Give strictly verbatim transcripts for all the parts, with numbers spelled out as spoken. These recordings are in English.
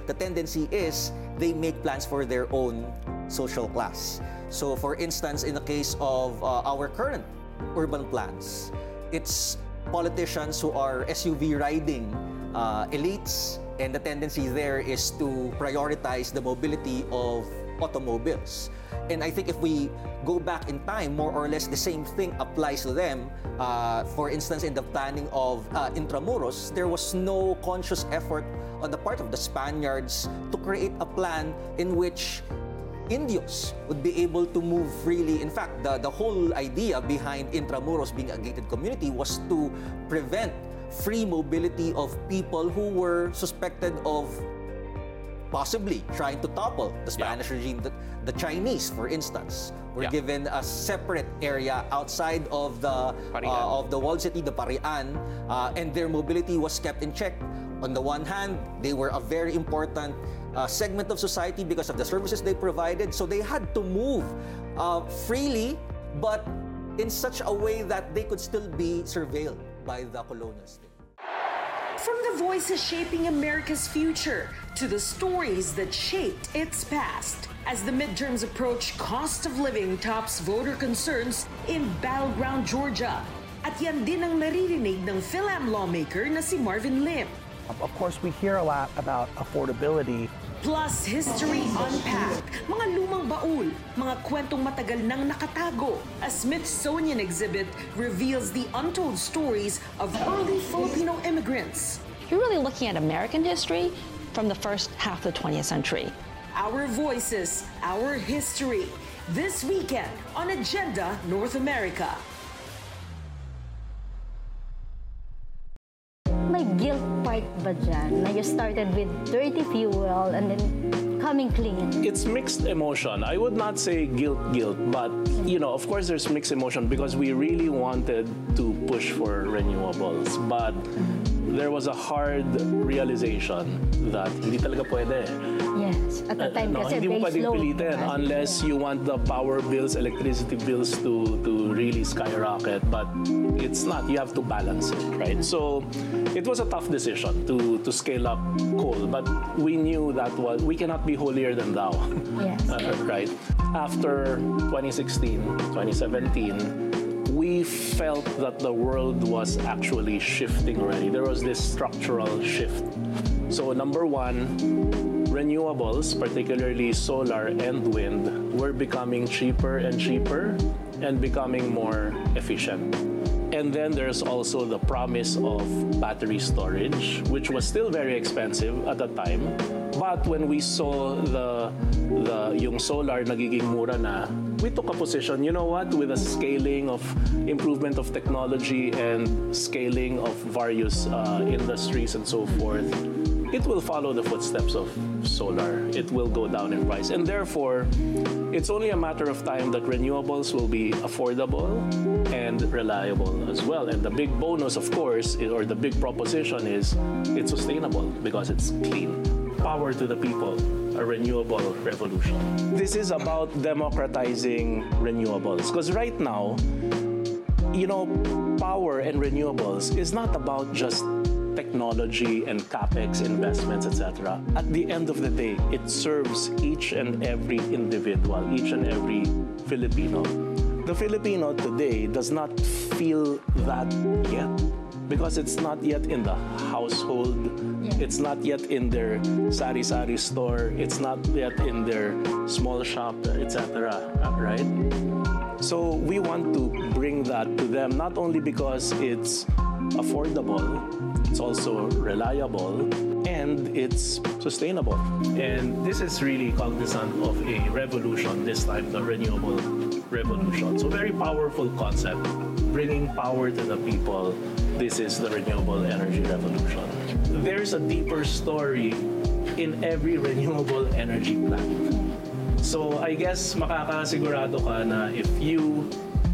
the tendency is they make plans for their own social class. So for instance, in the case of uh, our current urban plans, it's politicians who are S U V riding uh, elites, and the tendency there is to prioritize the mobility of automobiles. And I think if we go back in time, more or less the same thing applies to them. Uh, for instance, in the planning of uh, Intramuros, there was no conscious effort on the part of the Spaniards to create a plan in which Indios would be able to move freely. In fact, the, the whole idea behind Intramuros being a gated community was to prevent free mobility of people who were suspected of possibly trying to topple the Spanish yeah. regime. The, the Chinese, for instance, were yeah. given a separate area outside of the uh, of the walled city, the Parian, uh, and their mobility was kept in check. On the one hand, they were a very important uh, segment of society because of the services they provided, so they had to move uh, freely, but in such a way that they could still be surveilled by the colonial state. From the voices shaping America's future to the stories that shaped its past. As the midterms approach, cost of living tops voter concerns in battleground Georgia. At yan din ang naririnig ng Phil-Am lawmaker na si Marvin Lim. Of course, we hear a lot about affordability. Plus, history unpacked, mga lumang baul, mga kwentong matagal nang nakatago. A Smithsonian exhibit reveals the untold stories of early Filipino immigrants. You're really looking at American history from the first half of the twentieth century. Our voices, our history. This weekend on Agenda North America. May guilt part ba dyan? Na you started with dirty fuel and then coming clean? It's mixed emotion. I would not say guilt, guilt, but you know, of course there's mixed emotion because we really wanted to push for renewables. But there was a hard realization that hindi talaga pwede. Yes, at the time uh, no, kasi hindi mo base pwedeng load. pilitin unless you want the power bills, electricity bills to to really skyrocket. But it's not. You have to balance it, right? So it was a tough decision to to scale up coal, but we knew that was, we cannot be holier than thou. Yes. Uh, right? After twenty sixteen, twenty seventeen, we felt that the world was actually shifting already. There was this structural shift. So number one, renewables, particularly solar and wind, were becoming cheaper and cheaper and becoming more efficient. And then there's also the promise of battery storage, which was still very expensive at the time. But when we saw the, the yung solar nagiging mura na, we took a position, you know what, with the scaling of improvement of technology and scaling of various uh, industries and so forth, it will follow the footsteps of solar. It will go down in price. And therefore, it's only a matter of time that renewables will be affordable and reliable as well. And the big bonus, of course, or the big proposition is it's sustainable because it's clean. Power to the people, a renewable revolution. This is about democratizing renewables. Because right now, you know, power and renewables is not about just technology and capex investments, et cetera. At the end of the day, it serves each and every individual, each and every Filipino. The Filipino today does not feel that yet because it's not yet in the household, yeah. It's not yet in their sari-sari store, it's not yet in their small shop, et cetera. Right? So we want to bring that to them, not only because it's affordable, it's also reliable, and it's sustainable. And this is really cognizant of a revolution, this time the renewable revolution. So very powerful concept, bringing power to the people. This is the renewable energy revolution. There's a deeper story in every renewable energy plant. So I guess makakasigurado ka na if you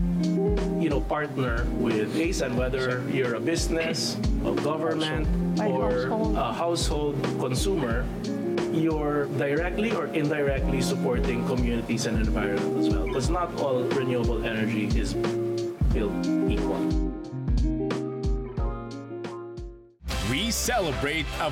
you know, partner with A S E N, whether you're a business, a government, or a household consumer, you're directly or indirectly supporting communities and environment as well. Because not all renewable energy is built equal. We celebrate a